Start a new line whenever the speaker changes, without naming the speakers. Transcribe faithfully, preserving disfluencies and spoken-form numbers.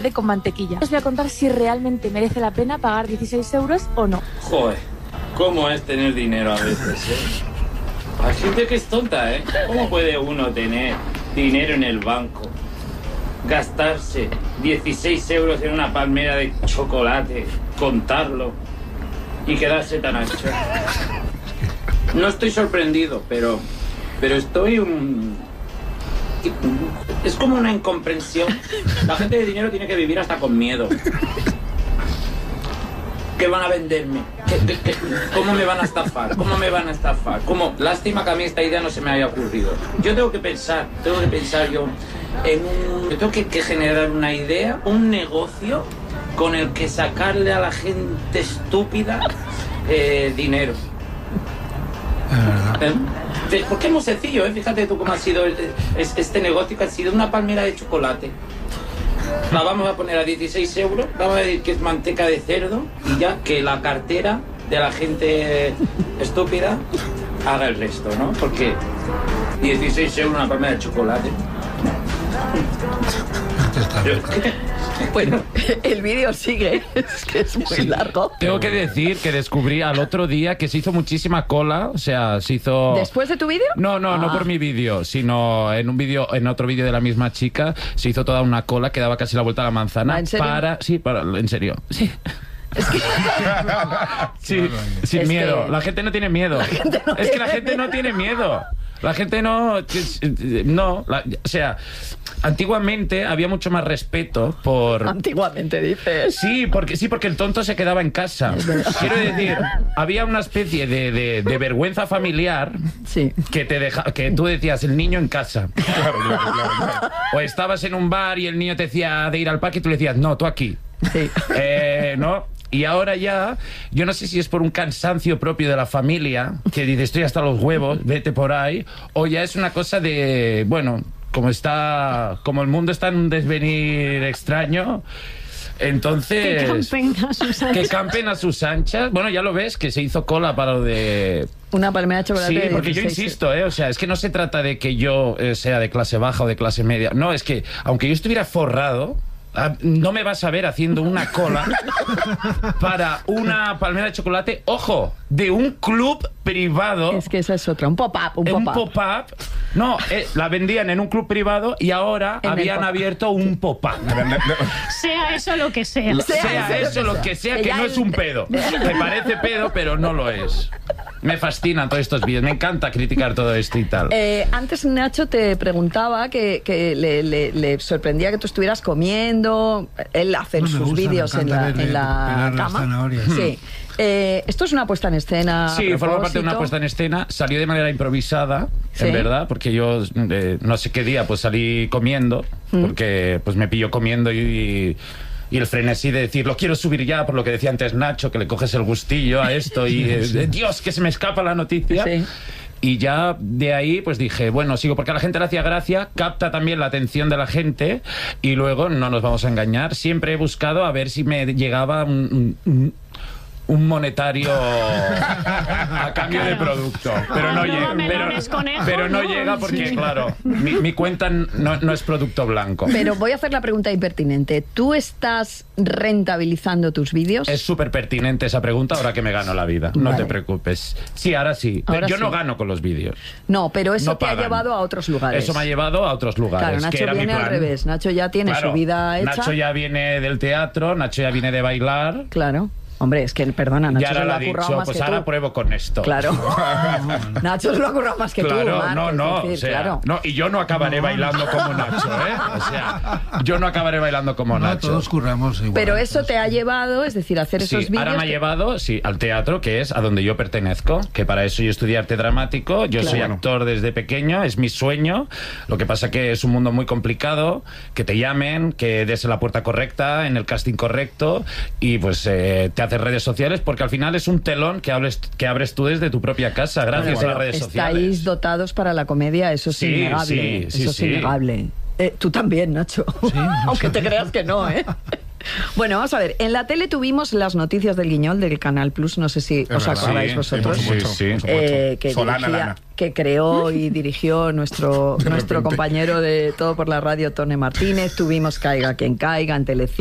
con mantequilla. Os voy a contar si realmente merece la pena pagar dieciséis euros o no.
Joder, ¿cómo es tener dinero a veces, eh? Hay gente que es tonta, ¿eh? ¿Cómo puede uno tener dinero en el banco, gastarse dieciséis euros en una palmera de chocolate, contarlo y quedarse tan ancho? No estoy sorprendido, pero, pero estoy un... Es como una incomprensión. La gente de dinero tiene que vivir hasta con miedo. ¿Qué van a venderme? ¿Qué, qué, qué? ¿Cómo me van a estafar? ¿Cómo me van a estafar? ¿Cómo? Lástima que a mí esta idea no se me haya ocurrido. Yo tengo que pensar, tengo que pensar yo en un... Yo tengo que, que generar una idea, un negocio con el que sacarle a la gente estúpida eh, dinero. ¿Eh? Porque es muy sencillo, ¿eh? Fíjate tú cómo ha sido este negocio, que ha sido una palmera de chocolate. La vamos a poner a dieciséis euros, vamos a decir que es manteca de cerdo y ya que la cartera de la gente estúpida haga el resto, ¿no? Porque dieciséis euros una palmera de chocolate.
Bueno, el vídeo sigue, es que es muy sí. largo.
Tengo que decir que descubrí al otro día que se hizo muchísima cola, o sea, se hizo...
¿Después de tu vídeo?
No, no,
ah.
no por mi vídeo, sino en un vídeo, en otro vídeo de la misma chica, se hizo toda una cola que daba casi la vuelta a la manzana.
¿En serio?
Para, sí, para, en serio, sí.
Es que...
sí, sin
es
miedo.
que...
La gente no tiene miedo.
La gente no
es que la
tiene
gente
miedo.
no tiene miedo. La gente no... No, la, o sea, antiguamente había mucho más respeto por...
Antiguamente, dices.
Sí, porque, sí, porque el tonto se quedaba en casa. Quiero decir, había una especie de, de, de vergüenza familiar
sí.
que, te deja, que tú decías, el niño en casa.
Claro, claro, claro, claro.
O estabas en un bar y el niño te decía de ir al parque y tú le decías, no, tú aquí.
Sí.
Eh, ¿no? Y ahora ya, yo no sé si es por un cansancio propio de la familia, que dice, estoy hasta los huevos, vete por ahí, o ya es una cosa de, bueno, como está, como el mundo está en un desvenir extraño, entonces...
Que campen a sus anchas.
Que campen a sus anchas. Bueno, ya lo ves, que se hizo cola para lo de...
Una palmera de chocolate.
Sí, porque yo
dieciséis.
insisto, ¿eh? O sea, es que no se trata de que yo eh, sea de clase baja o de clase media. No, es que, aunque yo estuviera forrado... No me vas a ver haciendo una cola para una palmera de chocolate, ojo, de un club privado.
Es que esa es otra, un pop-up, un pop-up.
Un pop-up. No, eh, la vendían en un club privado y ahora en habían abierto un pop-up.
Sea eso lo que sea.
Sea, sea eso lo que sea, que, que no el... es un pedo. Me parece pedo, pero no lo es. Me fascinan todos estos vídeos, me encanta criticar todo esto y tal.
Eh, antes Nacho te preguntaba que, que le, le, le sorprendía que tú estuvieras comiendo. Él hace no, sus vídeos en la, en la cama. Sí. Eh, esto es una puesta en escena.
Sí, forma parte de una puesta en escena. Salió de manera improvisada, ¿sí? En verdad, porque yo eh, no sé qué día pues salí comiendo, ¿Mm? Porque pues me pilló comiendo y... y Y el frenesí de decir, lo quiero subir ya, por lo que decía antes Nacho, que le coges el gustillo a esto y, eh, Dios, que se me escapa la noticia. Sí. Y ya de ahí, pues dije, bueno, sigo, porque a la gente le hacía gracia, capta también la atención de la gente y luego, no nos vamos a engañar, siempre he buscado a ver si me llegaba un... un un monetario a cambio de producto, pero no, no llega, pero, conejo, pero no, no llega porque sí. Claro, mi, mi cuenta no, no es producto blanco.
Pero voy a hacer la pregunta impertinente. ¿Tú estás rentabilizando tus vídeos?
Es súper pertinente esa pregunta ahora que me gano la vida. No vale. Te preocupes. Sí, ahora sí. Ahora yo sí. No gano con los vídeos.
No, pero eso
no
te pagan. Ha llevado a otros lugares.
Eso me ha llevado a otros lugares.
Claro, Nacho
que era
viene
mi plan.
Al revés. Nacho ya tiene
claro,
su vida hecha.
Nacho ya viene del teatro, Nacho ya viene de bailar.
Claro. Hombre, es que, perdona, Nacho se lo ha currado más
pues
que
ahora
tú.
Pruebo con esto.
Claro. Nacho se lo ha currado más que
claro,
tú, Marc,
no, no,
decir,
o sea,
claro.
no, y yo no acabaré no, bailando no. como Nacho, ¿eh? O sea, yo no acabaré bailando como
no,
Nacho.
Todos curramos igual.
Pero eso te ha llevado, es decir, hacer
sí,
esos vídeos...
ahora me ha
que...
llevado, sí, al teatro, que es a donde yo pertenezco, que para eso yo estudié arte dramático, yo claro. soy actor desde pequeño, es mi sueño, lo que pasa que es un mundo muy complicado, que te llamen, que des la puerta correcta, en el casting correcto, y pues eh, te haces redes sociales, porque al final es un telón que, hables, que abres tú desde tu propia casa, gracias bueno, bueno, a las redes
estáis
sociales.
Estáis dotados para la comedia, eso es
sí,
innegable.
Sí, sí,
eso es
sí.
innegable. Eh, tú también, Nacho. Sí, no Aunque sé. Te creas que no, ¿eh? Bueno, vamos a ver. En la tele tuvimos las noticias del Guiñol del Canal Plus. No sé si
Es
os
verdad,
acordáis
sí,
vosotros.
sí, por supuesto,
Sí, sí.
por supuesto.
Eh, que,
Solana,
dirigía-
Lana.
que creó y dirigió nuestro,
De
nuestro
repente.
compañero de Todo por la Radio, Tone Martínez. Tuvimos Caiga quien caiga en Telecinco.